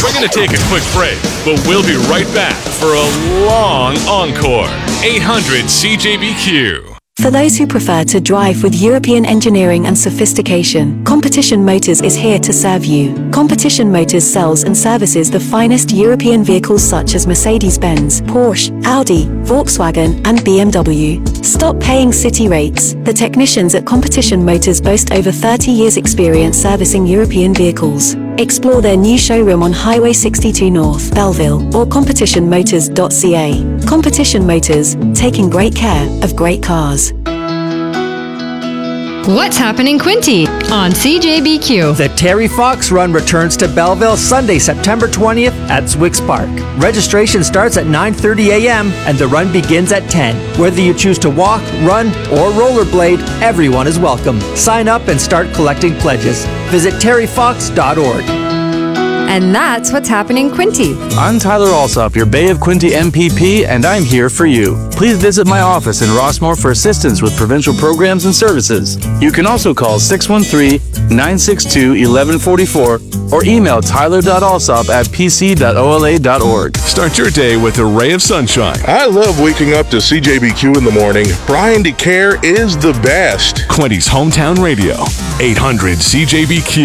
We're going to take a quick break, but we'll be right back for a long encore. 800 CJBQ. For those who prefer to drive with European engineering and sophistication, Competition Motors is here to serve you. Competition Motors sells and services the finest European vehicles such as Mercedes-Benz, Porsche, Audi, Volkswagen, and BMW. Stop paying city rates. The technicians at Competition Motors boast over 30 years' experience servicing European vehicles. Explore their new showroom on Highway 62 North, Belleville, or competitionmotors.ca. Competition Motors, taking great care of great cars. What's happening, Quinty, on CJBQ? The Terry Fox Run returns to Belleville Sunday, September 20th at Zwicks Park. Registration starts at 9:30 a.m. and the run begins at 10. Whether you choose to walk, run, or rollerblade, everyone is welcome. Sign up and start collecting pledges. Visit terryfox.org. And that's what's happening, Quinty. I'm Tyler Alsop, your Bay of Quinte MPP, and I'm here for you. Please visit my office in Rossmore for assistance with provincial programs and services. You can also call 613-962-1144 or email tyler.alsop@pc.ola.org. Start your day with a ray of sunshine. I love waking up to CJBQ in the morning. Brian DeCare is the best. Quinty's hometown radio. 800 CJBQ.